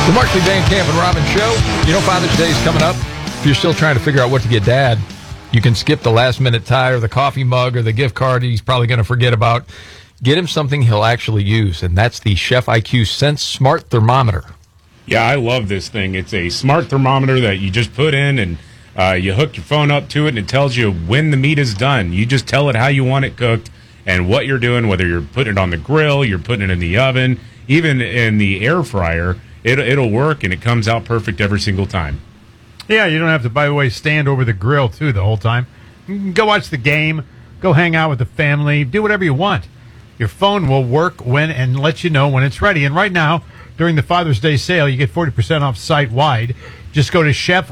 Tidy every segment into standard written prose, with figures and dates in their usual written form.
The Markley, Van Camp, and Robbins Show. You know, Father's Day is coming up. If you're still trying to figure out what to get Dad, you can skip the last-minute tie or the coffee mug or the gift card he's probably going to forget about. Get him something he'll actually use, and that's the Chef IQ Sense Smart Thermometer. Yeah, I love this thing. It's a smart thermometer that you just put in, and you hook your phone up to it, and it tells you when the meat is done. You just tell it how you want it cooked and what you're doing, whether you're putting it on the grill, you're putting it in the oven, even in the air fryer. It'll work, and it comes out perfect every single time. Yeah, you don't have to, by the way, stand over the grill, too, the whole time. You can go watch the game, go hang out with the family, do whatever you want. Your phone will work when and let you know when it's ready. And right now, during the Father's Day sale, you get 40% off site-wide. Just go to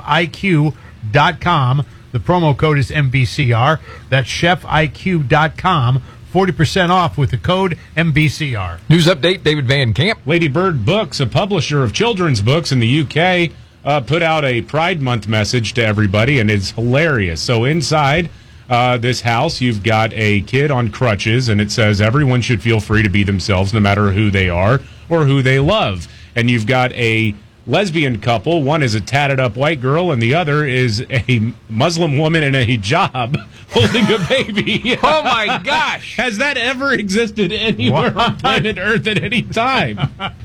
chefiq.com. The promo code is MBCR. That's chefiq.com. 40% off with the code MBCR. News update, David Van Camp. Lady Bird Books, a publisher of children's books in the UK, put out a Pride Month message to everybody, and it's hilarious. So inside this house, you've got a kid on crutches, and it says everyone should feel free to be themselves no matter who they are or who they love. And you've got a lesbian couple. One is a tatted-up white girl, and the other is a Muslim woman in a hijab holding a baby. Oh, my gosh. Has that ever existed anywhere on planet Earth at any time?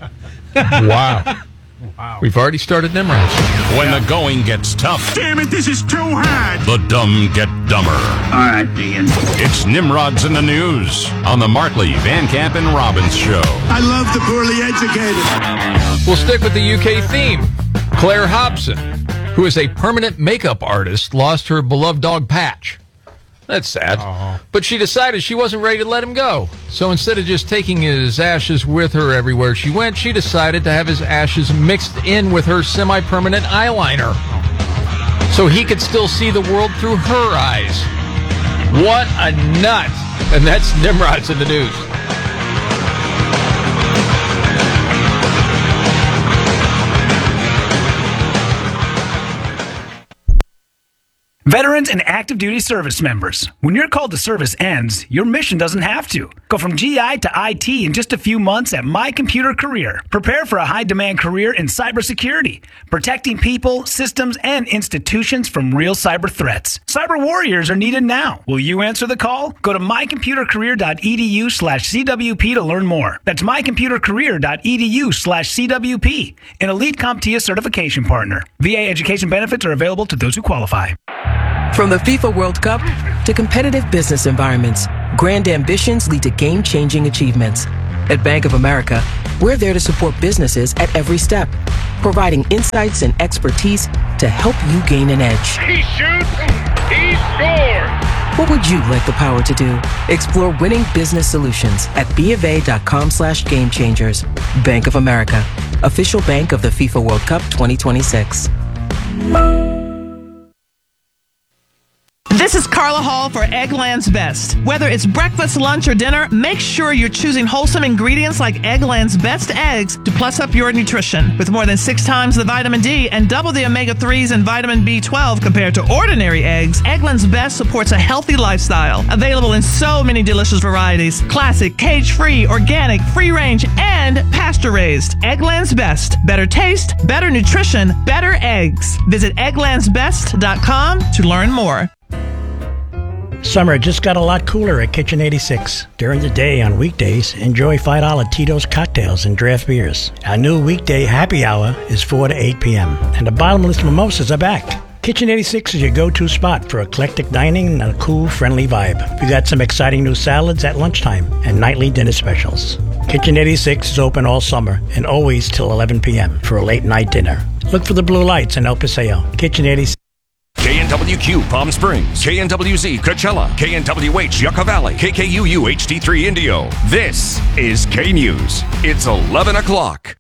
Wow. We've already started Nimrods. When the going gets tough. Damn it, this is too hard. The dumb get dumber. All right, Dean. It's Nimrods in the News on the Markley, Van Camp, and Robbins Show. I love the poorly educated. We'll stick with the UK theme. Claire Hobson, who is a permanent makeup artist, lost her beloved dog Patch. That's sad. But she decided she wasn't ready to let him go. So instead of just taking his ashes with her everywhere she went, she decided to have his ashes mixed in with her semi-permanent eyeliner so he could still see the world through her eyes. What a nut. And that's Nimrod's in the News. Veterans and active duty service members, when your call to service ends, your mission doesn't have to. Go from GI to IT in just a few months at My Computer Career. Prepare for a high-demand career in cybersecurity, protecting people, systems, and institutions from real cyber threats. Cyber warriors are needed now. Will you answer the call? Go to mycomputercareer.edu/CWP to learn more. That's mycomputercareer.edu/CWP, an elite CompTIA certification partner. VA education benefits are available to those who qualify. From the FIFA World Cup to competitive business environments, grand ambitions lead to game-changing achievements. At Bank of America, we're there to support businesses at every step, providing insights and expertise to help you gain an edge. He shoots, he scores. What would you like the power to do? Explore winning business solutions at BofA.com/gamechangers. Bank of America, official bank of the FIFA World Cup 2026. This is Carla Hall for Eggland's Best. Whether it's breakfast, lunch, or dinner, make sure you're choosing wholesome ingredients like Eggland's Best eggs to plus up your nutrition. With more than 6 times the vitamin D and double the omega-3s and vitamin B12 compared to ordinary eggs, Eggland's Best supports a healthy lifestyle. Available in so many delicious varieties: classic, cage-free, organic, free-range, and pasture-raised. Eggland's Best. Better taste, better nutrition, better eggs. Visit egglandsbest.com to learn more. Summer just got a lot cooler at Kitchen 86. During the day on weekdays, enjoy $5 Tito's cocktails and draft beers. Our new weekday happy hour is 4 to 8 p.m. and the bottomless mimosas are back. Kitchen 86 is your go-to spot for eclectic dining and a cool, friendly vibe. We got some exciting new salads at lunchtime and nightly dinner specials. Kitchen 86 is open all summer and always till 11 p.m. for a late-night dinner. Look for the blue lights in El Paseo. Kitchen 86. KNWQ Palm Springs, KNWZ Coachella, KNWH Yucca Valley, KKUU HD3 Indio. This is K News. It's 11 o'clock.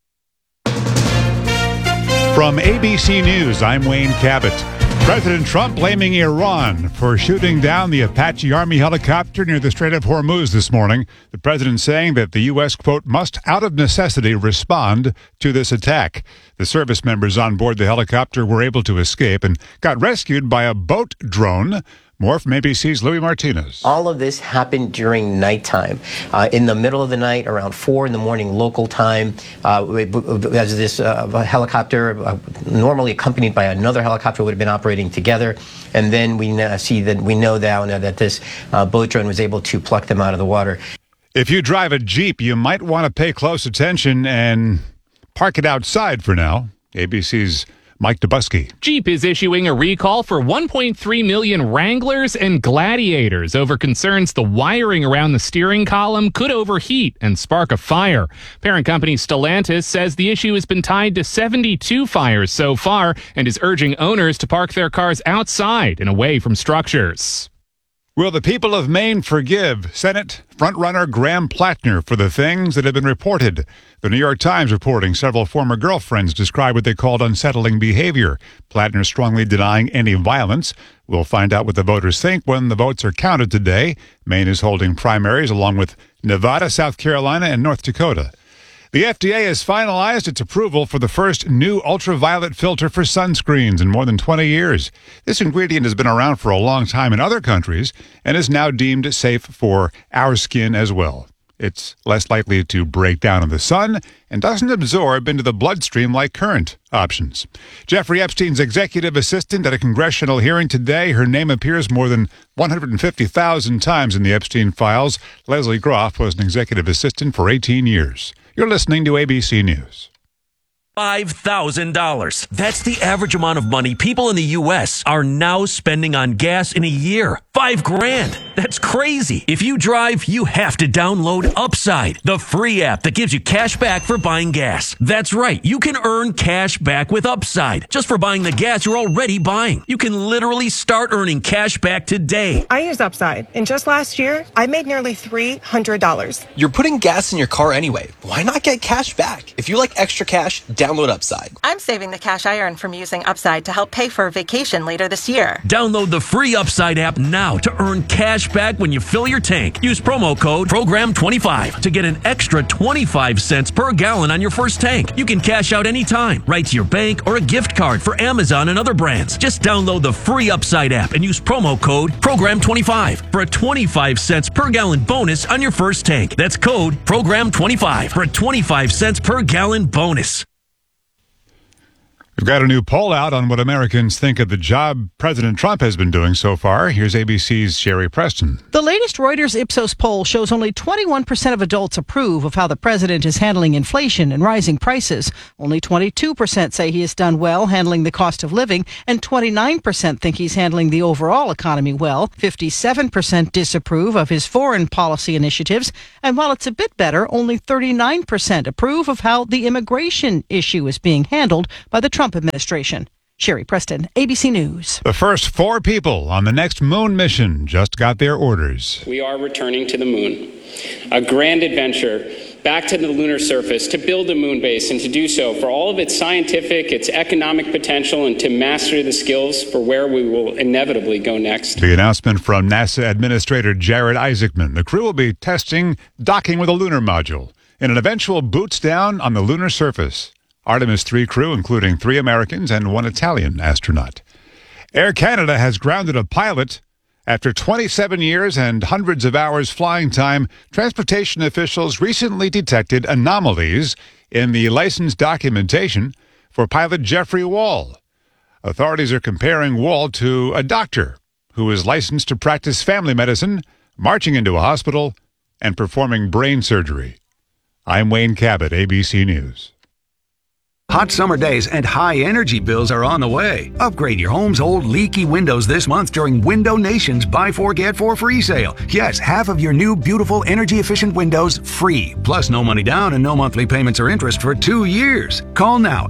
From ABC News, I'm Wayne Cabot. President Trump blaming Iran for shooting down the Apache Army helicopter near the Strait of Hormuz this morning. The president saying that the U.S., quote, must out of necessity respond to this attack. The service members on board the helicopter were able to escape and got rescued by a boat drone. More from ABC's Louis Martinez. All of this happened during nighttime. In the middle of the night, around 4 in the morning local time, as this helicopter, normally accompanied by another helicopter, would have been operating together. And then we know now that this boat drone was able to pluck them out of the water. If you drive a Jeep, you might want to pay close attention and park it outside for now. ABC's Mike Dubusky. Jeep is issuing a recall for 1.3 million Wranglers and Gladiators over concerns the wiring around the steering column could overheat and spark a fire. Parent company Stellantis says the issue has been tied to 72 fires so far and is urging owners to park their cars outside and away from structures. Will the people of Maine forgive Senate frontrunner Graham Plattner for the things that have been reported? The New York Times reporting several former girlfriends described what they called unsettling behavior. Plattner strongly denying any violence. We'll find out what the voters think when the votes are counted today. Maine is holding primaries along with Nevada, South Carolina, and North Dakota. The FDA has finalized its approval for the first new ultraviolet filter for sunscreens in more than 20 years. This ingredient has been around for a long time in other countries and is now deemed safe for our skin as well. It's less likely to break down in the sun and doesn't absorb into the bloodstream like current options. Jeffrey Epstein's executive assistant at a congressional hearing today. Her name appears more than 150,000 times in the Epstein files. Leslie Groff was an executive assistant for 18 years. You're listening to ABC News. $5,000. That's the average amount of money people in the U.S. are now spending on gas in a year. $5,000. That's crazy. If you drive, you have to download Upside, the free app that gives you cash back for buying gas. That's right. You can earn cash back with Upside just for buying the gas you're already buying. You can literally start earning cash back today. I use Upside, and just last year, I made nearly $300. You're putting gas in your car anyway. Why not get cash back? If you like extra cash, download Upside. I'm saving the cash I earn from using Upside to help pay for a vacation later this year. Download the free Upside app now to earn cash back when you fill your tank. Use promo code PROGRAM25 to get an extra 25 cents per gallon on your first tank. You can cash out anytime, right to your bank or a gift card for Amazon and other brands. Just download the free Upside app and use promo code PROGRAM25 for a 25 cents per gallon bonus on your first tank. That's code PROGRAM25 for a 25 cents per gallon bonus. We've got a new poll out on what Americans think of the job President Trump has been doing so far. Here's ABC's Sherry Preston. The latest Reuters Ipsos poll shows only 21% of adults approve of how the president is handling inflation and rising prices. Only 22% say he has done well handling the cost of living, and 29% think he's handling the overall economy well. 57% disapprove of his foreign policy initiatives, and while it's a bit better, only 39% approve of how the immigration issue is being handled by the Trump administration. Sherry Preston, ABC News. The first 4 people on the next moon mission just got their orders. We are returning to the moon, a grand adventure back to the lunar surface to build a moon base, and to do so for all of its scientific, its economic potential, and to master the skills for where we will inevitably go next. The announcement from NASA Administrator Jared Isaacman. The crew will be testing docking with a lunar module in an eventual boots down on the lunar surface. Artemis 3 crew, including 3 Americans and 1 Italian astronaut. Air Canada has grounded a pilot. After 27 years and hundreds of hours flying time, transportation officials recently detected anomalies in the license documentation for pilot Jeffrey Wall. Authorities are comparing Wall to a doctor who is licensed to practice family medicine, marching into a hospital, and performing brain surgery. I'm Wayne Cabot, ABC News. Hot summer days and high energy bills are on the way. Upgrade your home's old leaky windows this month during Window Nation's Buy 4 Get 4 free sale. Yes, half of your new beautiful energy efficient windows free. Plus no money down and no monthly payments or interest for 2 years. Call now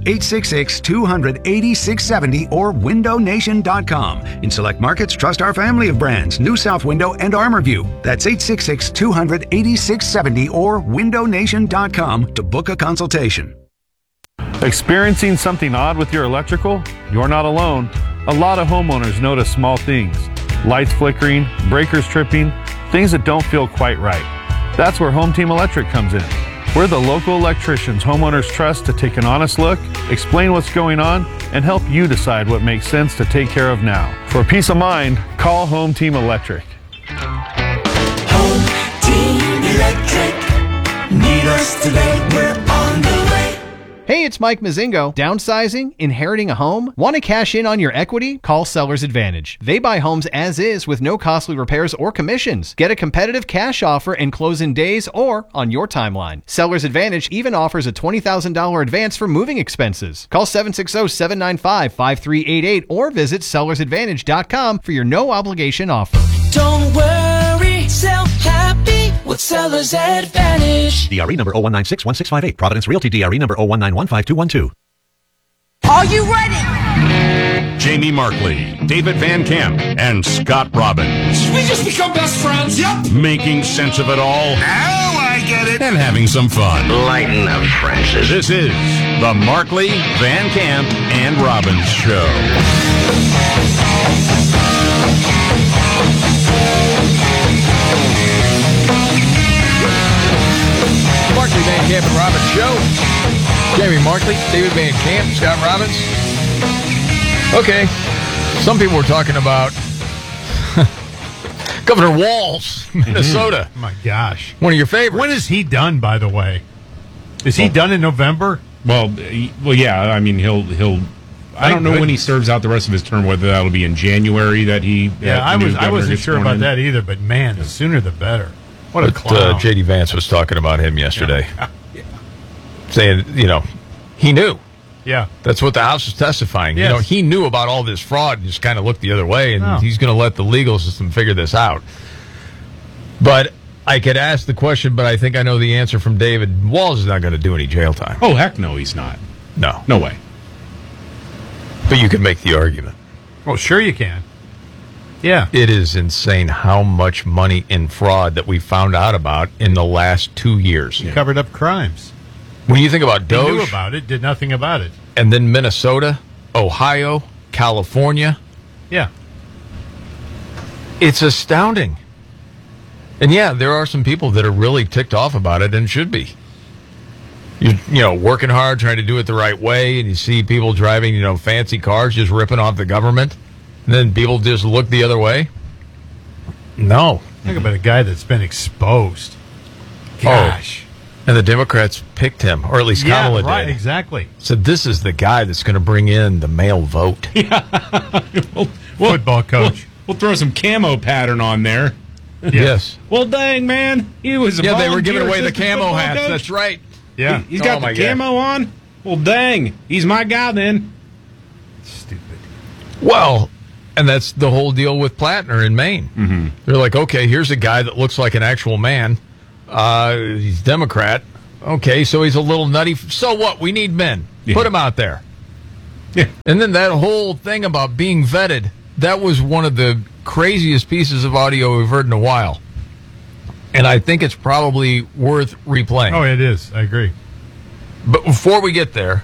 866-200-8670 or windownation.com. In select markets, trust our family of brands, New South Window and ArmorView. That's 866-200-8670 or windownation.com to book a consultation. Experiencing something odd with your electrical? You're not alone. A lot of homeowners notice small things. Lights flickering, breakers tripping, things that don't feel quite right. That's where Home Team Electric comes in. We're the local electricians homeowners trust to take an honest look, explain what's going on, and help you decide what makes sense to take care of now. For peace of mind, call Home Team Electric. Home Team Electric. Need us today, we're on the way. Hey, it's Mike Mazingo. Downsizing? Inheriting a home? Want to cash in on your equity? Call Sellers Advantage. They buy homes as is with no costly repairs or commissions. Get a competitive cash offer and close in days or on your timeline. Sellers Advantage even offers a $20,000 advance for moving expenses. Call 760-795-5388 or visit sellersadvantage.com for your no obligation offer. Don't worry, sell happy with Sellers Advantage. DRE number 01961658. Providence Realty DRE number 019152212. Are you ready? Jamie Markley, David Van Camp, and Scott Robbins. We just become best friends. Yep. Making sense of it all. Now I get it. And having some fun. Lighten up, Francis. This is the Markley, Van Camp, and Robbins Show. Markley, Van Camp, and Robbins Show. Jamie Markley, David Van Camp, Scott Robbins. Okay, some people were talking about Governor Walz, Minnesota. Oh my gosh. One of your favorites. When is he done, by the way? Is he done in November? Well, yeah. I mean, he'll. I don't know when he serves out the rest of his term. Whether that'll be in January that he. Yeah, I wasn't sure about that either. But man, the sooner the better. What a clown. J.D. Vance was talking about him yesterday, saying, he knew. Yeah, that's what the House was testifying. Yes. He knew about all this fraud and just kind of looked the other way, and he's going to let the legal system figure this out. But I could ask the question, but I think I know the answer from David. Walz is not going to do any jail time. Oh, heck no, he's not. No way. But you could make the argument. Well, sure you can. Yeah. It is insane how much money in fraud that we found out about in the last 2 years. He covered up crimes. When you think about Doge. He knew about it, did nothing about it. And then Minnesota, Ohio, California. Yeah. It's astounding. And yeah, there are some people that are really ticked off about it and should be. You're working hard, trying to do it the right way, and you see people driving, fancy cars, just ripping off the government. And then people just look the other way? No. Think about a guy that's been exposed. Gosh. And the Democrats picked him, or at least Kamala right, did. Exactly. So this is the guy that's going to bring in the male vote. Football coach. We'll throw some camo pattern on there. Yes. Well, dang, man. He was a they were giving away the assistant camo football hats. coach. That's right. Yeah. He's got the camo on? Well, dang. He's my guy then. Stupid. Well, and that's the whole deal with Plattner in Maine. Mm-hmm. They're like, okay, here's a guy that looks like an actual man. He's Democrat. Okay, so he's a little nutty. So what? We need men. Yeah. Put him out there. Yeah. And then that whole thing about being vetted, that was one of the craziest pieces of audio we've heard in a while. And I think it's probably worth replaying. Oh, it is. I agree. But before we get there,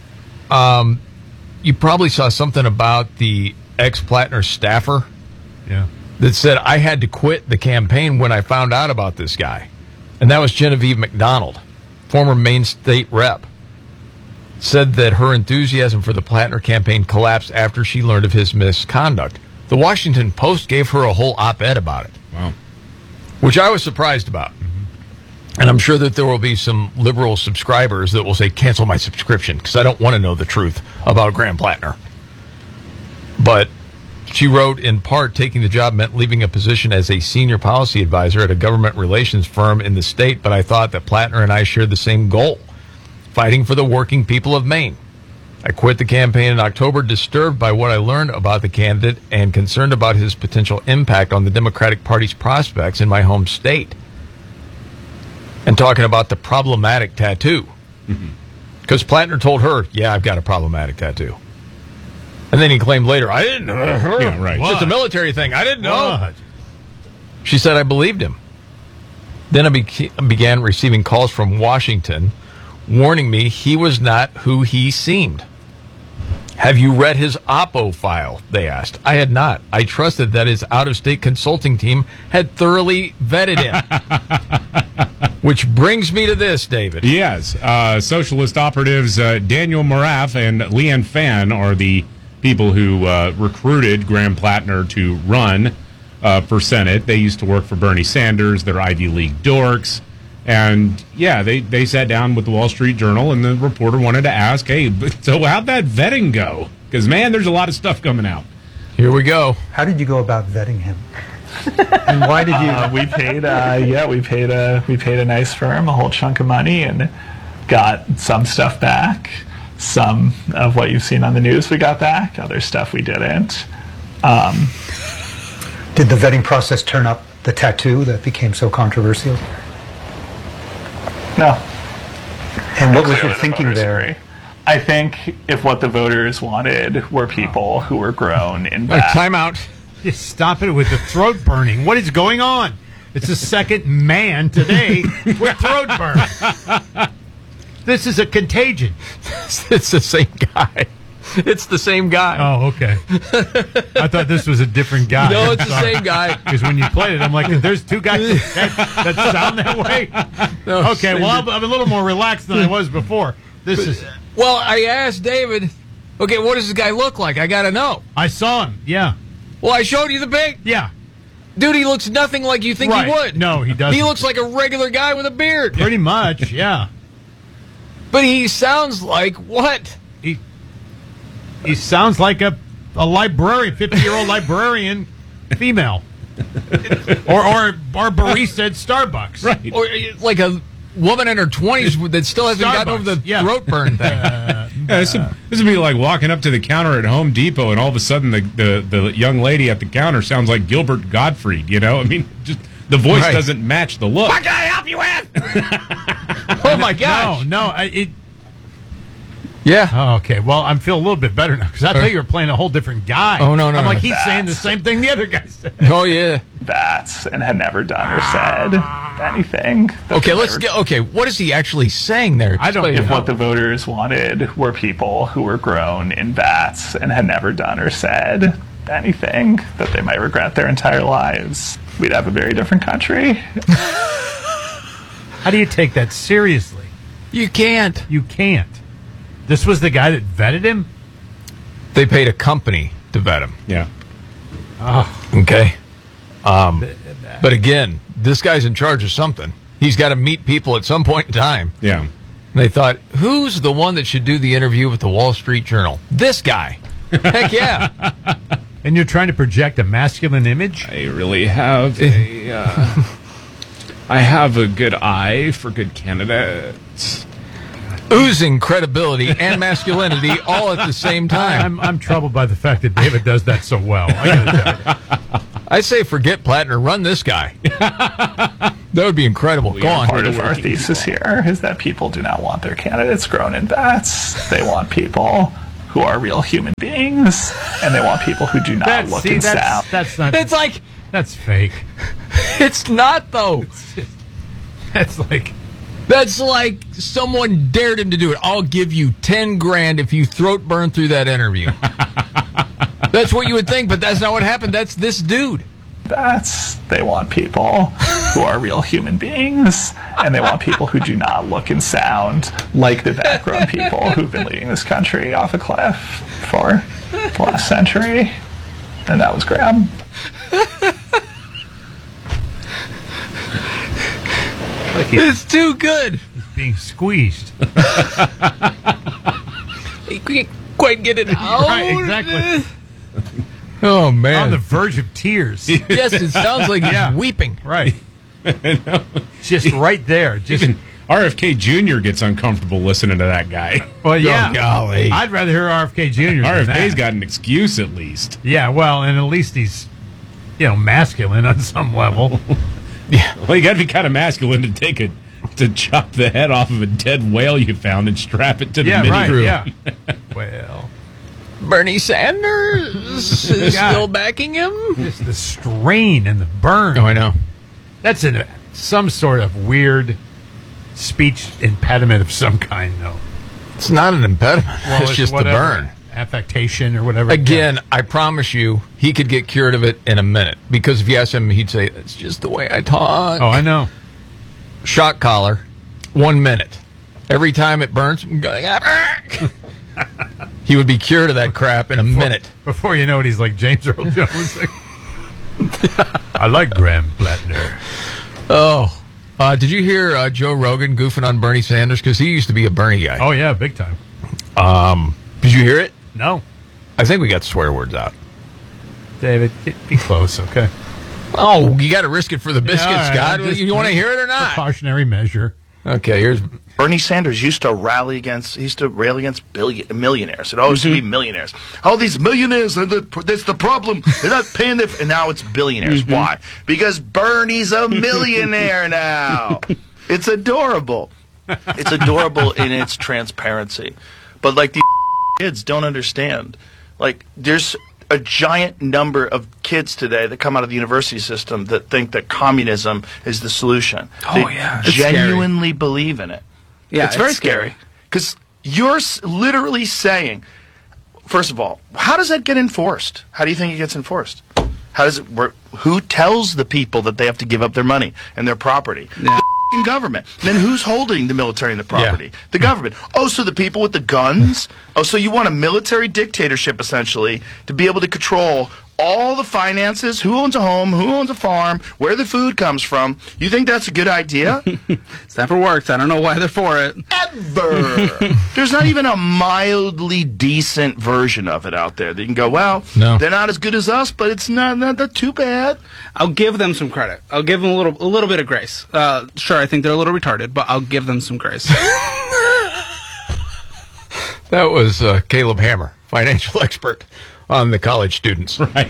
you probably saw something about the ex-Plattner staffer that said, I had to quit the campaign when I found out about this guy. And that was Genevieve McDonald, former Maine state rep. Said that her enthusiasm for the Plattner campaign collapsed after she learned of his misconduct. The Washington Post gave her a whole op-ed about it. Wow. Which I was surprised about. And I'm sure that there will be some liberal subscribers that will say, cancel my subscription, because I don't want to know the truth about Graham Plattner. But she wrote, in part, taking the job meant leaving a position as a senior policy advisor at a government relations firm in the state, but I thought that Plattner and I shared the same goal, fighting for the working people of Maine. I quit the campaign in October, disturbed by what I learned about the candidate and concerned about his potential impact on the Democratic Party's prospects in my home state. And talking about the problematic tattoo. Because Plattner told her, yeah, I've got a problematic tattoo. And then he claimed later, I didn't know. Yeah, right. It's just a military thing. I didn't know. What? She said, I believed him. Then I began receiving calls from Washington warning me he was not who he seemed. Have you read his Oppo file? They asked. I had not. I trusted that his out-of-state consulting team had thoroughly vetted him. Which brings me to this, David. Yes. Socialist operatives Daniel Maraf and Leanne Fan are the people who recruited Graham Plattner to run for Senate. They used to work for Bernie Sanders. They're Ivy League dorks. And, yeah, they sat down with the Wall Street Journal, and the reporter wanted to ask, hey, so how'd that vetting go? Because, man, there's a lot of stuff coming out. Here we go. How did you go about vetting him? And why did you? We paid a nice firm a whole chunk of money and got some stuff back. Some of what you've seen on the news we got back. Other stuff we didn't. Did the vetting process turn up the tattoo that became so controversial? No. And what was your thinking there? Agree. I think if what the voters wanted were people who were grown in Time out. Just stop it with the throat burning. What is going on? It's the second man today with throat burn. This is a contagion. It's the same guy. It's the same guy. Oh, okay. I thought this was a different guy. No, it's the same guy. Because when you played it, I'm like, there's two guys that sound that way? No, okay, well, I'm a little more relaxed than I was before. This is... Well, I asked David, okay, what does this guy look like? I got to know. I saw him, yeah. Well, I showed you the pic. Yeah. Dude, he looks nothing like you think right. he would. No, he doesn't. He looks like a regular guy with a beard. Pretty much, yeah. But he sounds like what? He sounds like a librarian, 50-year-old librarian, female. or barista at Starbucks. Right. Or like a woman in her 20s that still hasn't gotten over the throat burn thing. This would be like walking up to the counter at Home Depot, and all of a sudden the young lady at the counter sounds like Gilbert Gottfried. You know, I mean, just the voice doesn't match the look. What can I help you with? Oh my gosh! No. Yeah. Oh, okay. Well, I feel a little bit better now because I thought you were playing a whole different guy. Oh no! I'm like he's saying the same thing the other guy said. Oh yeah. Bats and had never done or said anything. Okay, let's get. Okay, what is he actually saying there? I don't. If what the voters wanted were people who were grown in bats and had never done or said anything that they might regret their entire lives, we'd have a very different country. How do you take that seriously? You can't. You can't. This was the guy that vetted him? They paid a company to vet him. Yeah. Oh. Okay. But again, this guy's in charge of something. He's got to meet people at some point in time. Yeah. And they thought, who's the one that should do the interview with the Wall Street Journal? This guy. Heck yeah. And you're trying to project a masculine image? I really have I have a good eye for good candidates. Oozing credibility and masculinity all at the same time. I'm troubled by the fact that David does that so well. I gotta tell you. I say forget Plattner, run this guy. That would be incredible. Go on. Part of our thesis here is that people do not want their candidates grown in bats. They want people who are real human beings, and they want people who do not look and sound. That's not. It's like that's fake. It's not though. That's like. That's like someone dared him to do it. I'll give you $10,000 if you throat burn through that interview. That's what you would think, but that's not what happened. That's this dude. They want people who are real human beings, and they want people who do not look and sound like the background people who've been leading this country off a cliff for the last century. And that was Graham. It's too good. He's being squeezed. He can't quite get it out. Right, exactly. Oh, man. On the verge of tears. Yes, it sounds like he's weeping. Right. Just right there. Just even RFK Jr. gets uncomfortable listening to that guy. Well, yeah. Oh, golly. I'd rather hear RFK Jr. RFK's got an excuse at least. Yeah, well, and at least he's, masculine on some level. Yeah, well, you got to be kind of masculine to chop the head off of a dead whale you found and strap it to the mini crew. Yeah, well, Bernie Sanders is still backing him. Just the strain and the burn. Oh, I know. That's some sort of weird speech impediment of some kind, though. It's not an impediment. Well, it's just the burn. Affectation or whatever. Again, I promise you, he could get cured of it in a minute. Because if you ask him, he'd say, it's just the way I talk. Oh, I know. shock collar, 1 minute. Every time it burns, he would be cured of that crap in a minute. Before you know it, he's like James Earl Jones. I like Graham Plattner. Oh. Did you hear Joe Rogan goofing on Bernie Sanders? Because he used to be a Bernie guy. Oh, yeah, big time. Did you hear it? No. I think we got swear words out. David, be close, okay? Oh, you got to risk it for the biscuits, Yeah, Scott. just- You want to hear it or not? Precautionary measure. Okay, here's Bernie Sanders used to rail against millionaires. It always used to be millionaires. All these millionaires, that's the problem. They're not paying their... And now it's billionaires. Why? Because Bernie's a millionaire now. It's adorable. It's adorable in its transparency. But, like, these kids don't understand. Like, there's a giant number of kids today that come out of the university system that think that communism is the solution. Oh, They yeah. It's genuinely believe in it. Yeah, it's very it's scary. Because you're literally saying, first of all, how does that get enforced? How do you think it gets enforced? How does it work? Who tells the people that they have to give up their money and their property? Yeah. The government. Then who's holding the military and the property? The government. Oh, so the people with the guns? Oh, so you want a military dictatorship, essentially, to be able to control all the finances, who owns a home, who owns a farm, where the food comes from. You think that's a good idea? It's never worked. I don't know why they're for it. Ever. There's not even a mildly decent version of it out there that you can go, well, they're not as good as us, but it's not too bad. I'll give them some credit. I'll give them a little bit of grace. Sure, I think they're a little retarded, but I'll give them some grace. That was Caleb Hammer, financial expert on the college students. Right.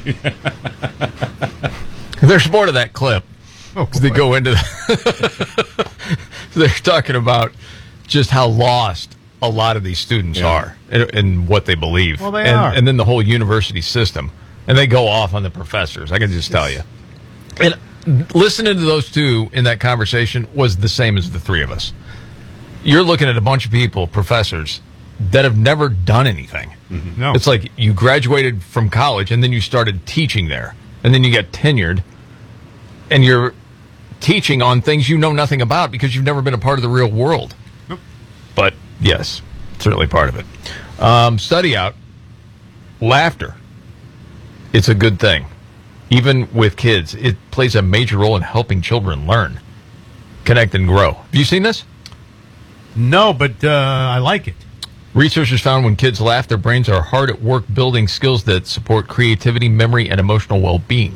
There's more to that clip. Oh, they go into they're talking about just how lost a lot of these students are in what they believe. Well, they are. And then the whole university system. And they go off on the professors. I can just tell you. And listening to those two in that conversation was the same as the three of us. You're looking at a bunch of people, professors, that have never done anything. Mm-hmm. No. It's like you graduated from college and then you started teaching there. And then you get tenured and you're teaching on things you know nothing about because you've never been a part of the real world. Nope. But yes, certainly part of it. Study out laughter. It's a good thing. Even with kids, it plays a major role in helping children learn, connect, and grow. Have you seen this? No, but I like it. Researchers found when kids laugh, their brains are hard at work building skills that support creativity, memory, and emotional well-being.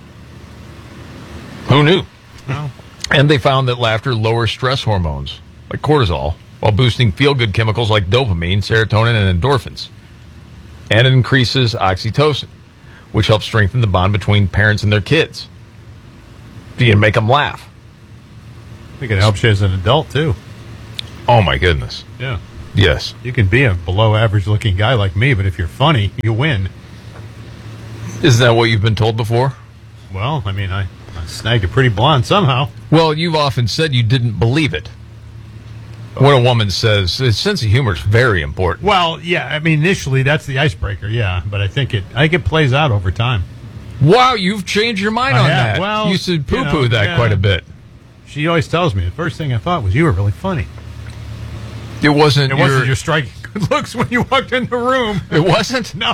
Who knew? Well. And they found that laughter lowers stress hormones, like cortisol, while boosting feel-good chemicals like dopamine, serotonin, and endorphins. And it increases oxytocin, which helps strengthen the bond between parents and their kids. You make them laugh. I think it helps you as an adult, too. Oh, my goodness. Yeah. Yes. You can be a below-average looking guy like me, but if you're funny, you win. Isn't that what you've been told before? Well, I mean, I snagged a pretty blonde somehow. Well, you've often said you didn't believe it. When a woman says, his sense of humor is very important. Well, yeah, I mean, initially, that's the icebreaker, yeah. But I think it plays out over time. Wow, you've changed your mind on that. Well, you used to poo-poo that quite a bit. She always tells me, the first thing I thought was you were really funny. It wasn't your striking good looks when you walked in the room. It wasn't? No.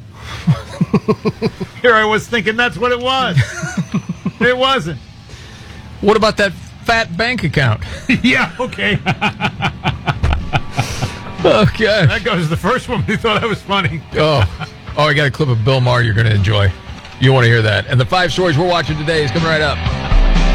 Here I was thinking that's what it was. It wasn't. What about that fat bank account? Yeah, okay. Okay. That goes to the first woman who thought I was funny. Oh, I got a clip of Bill Maher you're going to enjoy. You want to hear that. And the 5 stories we're watching today is coming right up.